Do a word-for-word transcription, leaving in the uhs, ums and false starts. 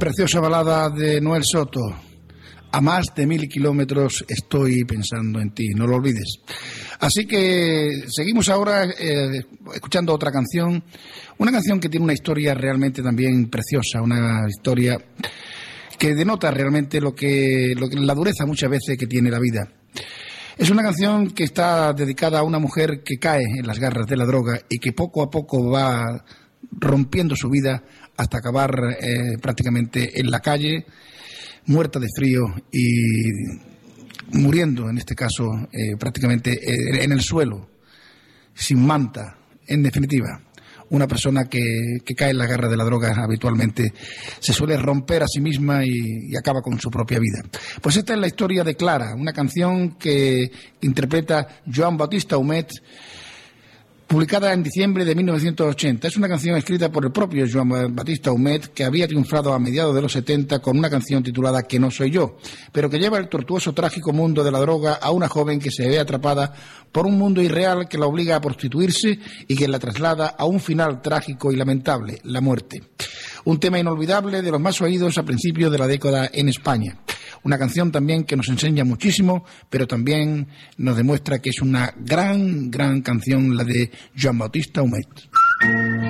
preciosa balada de Noel Soto. A más de mil kilómetros estoy pensando en ti, no lo olvides. Así que seguimos ahora eh, escuchando otra canción, una canción que tiene una historia realmente también preciosa, una historia que denota realmente lo que, lo que la dureza muchas veces que tiene la vida. Es una canción que está dedicada a una mujer que cae en las garras de la droga y que poco a poco va rompiendo su vida hasta acabar eh, prácticamente en la calle, muerta de frío y muriendo, en este caso, eh, prácticamente eh, en el suelo, sin manta. En definitiva, una persona que, que cae en la garra de la droga habitualmente se suele romper a sí misma y, y acaba con su propia vida. Pues esta es la historia de Clara, una canción que interpreta Joan Bautista Humet, publicada en diciembre de mil novecientos ochenta. Es una canción escrita por el propio Joan Bautista Humet, que había triunfado a mediados de los setenta con una canción titulada Que no soy yo, pero que lleva el tortuoso, trágico mundo de la droga a una joven que se ve atrapada por un mundo irreal que la obliga a prostituirse y que la traslada a un final trágico y lamentable, la muerte. Un tema inolvidable de los más oídos a principios de la década en España. Una canción también que nos enseña muchísimo, pero también nos demuestra que es una gran, gran canción la de Joan Bautista Humet.